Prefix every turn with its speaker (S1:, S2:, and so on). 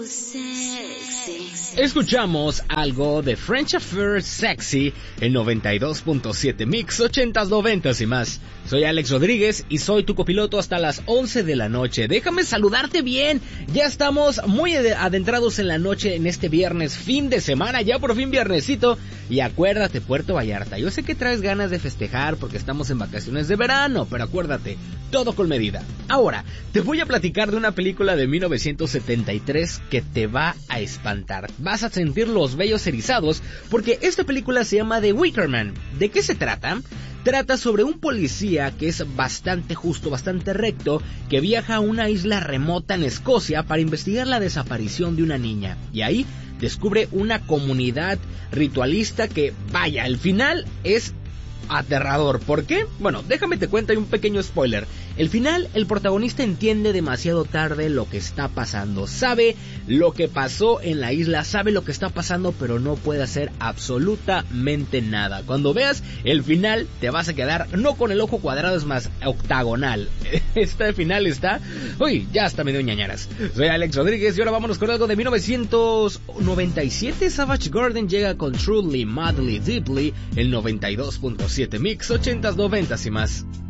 S1: Escuchamos algo de French Affair Sexy en 92.7 Mix 80s, 90s y más. Soy Alex Rodríguez y soy tu copiloto hasta las 11 de la noche. Déjame saludarte bien. Ya estamos muy adentrados en la noche en este viernes, fin de semana, ya por fin viernesito. Y acuérdate, Puerto Vallarta, yo sé que traes ganas de festejar porque estamos en vacaciones de verano, pero acuérdate, todo con medida. Ahora, te voy a platicar de una película de 1973 que te va a espantar. Vas a sentir los vellos erizados porque esta película se llama The Wicker Man. ¿De qué se trata? Trata sobre un policía que es bastante justo, bastante recto, que viaja a una isla remota en Escocia para investigar la desaparición de una niña. Y ahí descubre una comunidad ritualista que, vaya, el final es aterrador. ¿Por qué? Bueno, déjame te cuento, hay un pequeño spoiler. El final, el protagonista entiende demasiado tarde lo que está pasando. Sabe lo que pasó en la isla, sabe lo que está pasando, pero no puede hacer absolutamente nada. Cuando veas el final, te vas a quedar no con el ojo cuadrado, es más, octagonal. Este final está... Uy, ya hasta me dio ñañaras. Soy Alex Rodríguez y ahora vámonos con algo de 1997. Savage Garden llega con Truly, Madly, Deeply, el 92.7 Mix, 80s, 90s y más.